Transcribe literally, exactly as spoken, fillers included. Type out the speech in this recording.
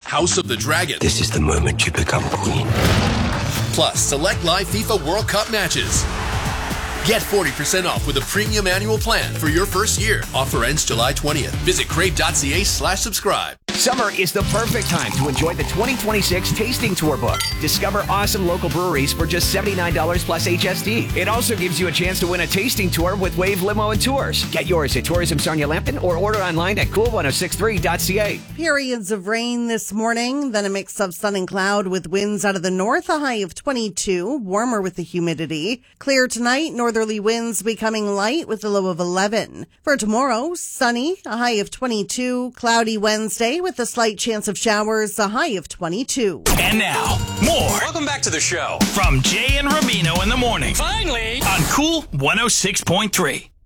House of the Dragon. This is the moment you become queen. Plus, select live FIFA World Cup matches. Get forty percent off with a premium annual plan for your first year. Offer ends July twentieth. Visit crave.ca slash subscribe. Summer is the perfect time to enjoy the twenty twenty-six Tasting Tour book. Discover awesome local breweries for just seventy-nine dollars plus H S T. It also gives you a chance to win a tasting tour with Wave Limo and Tours. Get yours at Tourism Sarnia Lambton or order online at cool ten sixty-three dot c a. Periods of rain this morning, then a mix of sun and cloud with winds out of the north, a high of twenty-two, warmer with the humidity. Clear tonight, northerly winds becoming light with a low of eleven. For tomorrow, sunny, a high of twenty-two, cloudy Wednesday with a slight chance of showers, a high of twenty-two. And now, more. Welcome back to the show. From Jay and Rubino in the morning. Finally. On Cool one oh six point three.